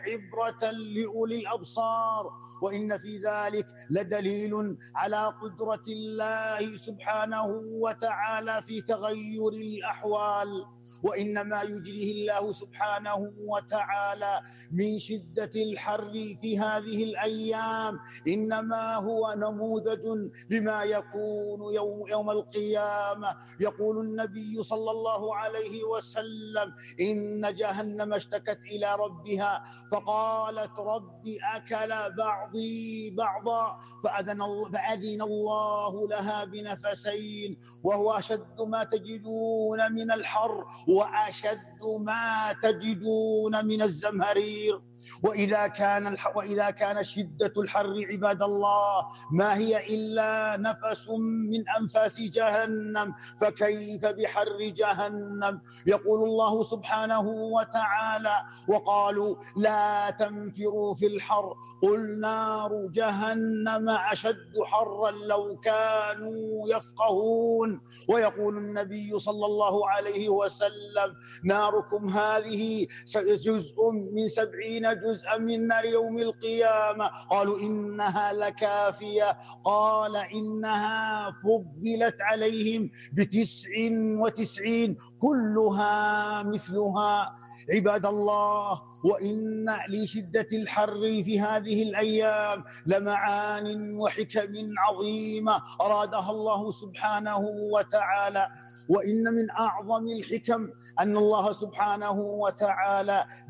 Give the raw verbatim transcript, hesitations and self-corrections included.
عبرة لأولي الأبصار، وإن في ذلك لدليل على قدرة الله سبحانه وتعالى في تغير الأحوال. وإنما يجريه الله سبحانه وتعالى من شدة الحر في هذه الأيام إنما هو نموذج لما يكون يوم, يوم القيامة. يقول النبي صلى الله عليه وسلم: إن جهنم اشتكت إلى ربها فقالت: رب أكل بعضي بعضا، فأذن الله, فأذن الله لها بنفسين، وهو أشد ما تجدون من الحر وأشد ما تجدون من الزمهرير. وإذا كان الح... وإذا كان شدة الحر عباد الله ما هي إلا نفس من أنفاس جهنم، فكيف بحر جهنم؟ يقول الله سبحانه وتعالى: وقالوا لا تنفروا في الحر قل نار جهنم أشد حرا لو كانوا يفقهون. ويقول النبي صلى الله عليه وسلم: ناركم هذه جزء من سبعين جزءا من نار يوم القيامة. قالوا إنها لكافية، قال إنها فضلت عليهم بتسع وتسعين كلها مثلها. عباد الله، وإن لشدة الحر في هذه الأيام لمعان وحكم عظيمة أرادها الله سبحانه وتعالى. وإن من أعظم الحكم أن الله سبحانه وتعالى